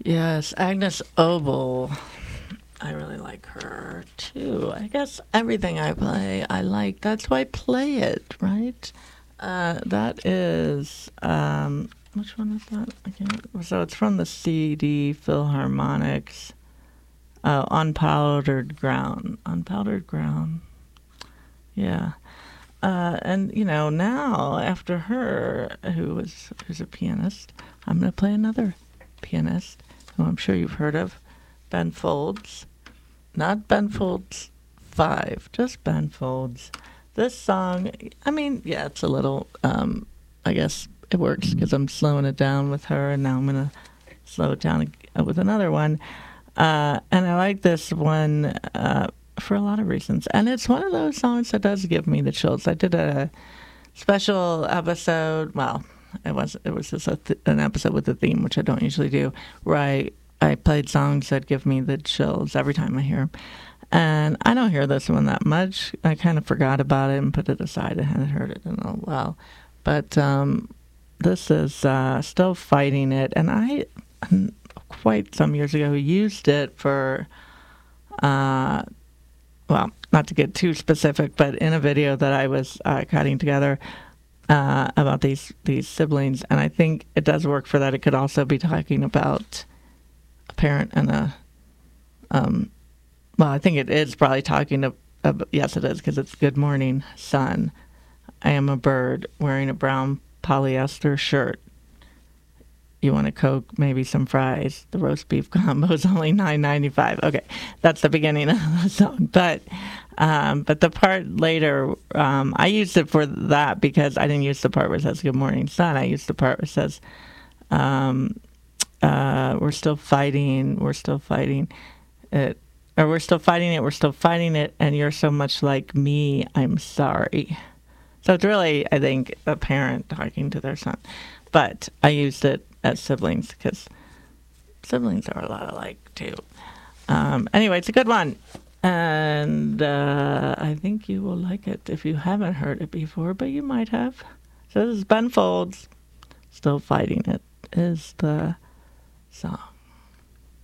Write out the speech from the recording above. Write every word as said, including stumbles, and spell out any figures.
Yes, Agnes Obel. I really like her too. I guess everything I play, I like. That's why I play it, right? Uh, that is, um, which one is that? I can't. So it's from the C D Philharmonics. Uh, on powdered ground. On powdered ground. Yeah. Uh, and you know, now after her, who was who's a pianist, I'm going to play another pianist who I'm sure you've heard of, Ben Folds. Not Ben Folds Five, just Ben Folds. This song, I mean, yeah, it's a little. Um, I guess it works because I'm slowing it down with her, and now I'm going to slow it down with another one. Uh, and I like this one. Uh, for a lot of reasons. And it's one of those songs that does give me the chills. I did a special episode, well, it was it was just a th- an episode with a theme, which I don't usually do, where I, I played songs that give me the chills every time I hear them. And I don't hear this one that much. I kind of forgot about it and put it aside. I hadn't heard it in a while. But um, this is uh, Still Fighting It. And I, quite some years ago, used it for... Uh, well, not to get too specific, but in a video that I was uh, cutting together uh, about these these siblings, and I think it does work for that. It could also be talking about a parent and a, um, well, I think it is probably talking to, uh, yes, it is, because it's Good Morning, Son. I am a bird wearing a brown polyester shirt. You want a Coke, maybe some fries. The roast beef combo is only nine ninety-five. Okay, that's the beginning of the song. But um, but the part later, um, I used it for that because I didn't use the part where it says "Good morning, son." I used the part where it says, um, uh, "We're still fighting. We're still fighting it, or we're still fighting it. We're still fighting it, and you're so much like me. I'm sorry." So it's really, I think, a parent talking to their son. But I used it as siblings because siblings are a lot alike too. Um, anyway, it's a good one. And uh, I think you will like it if you haven't heard it before, but you might have. So this is Ben Folds. Still Fighting It is the song.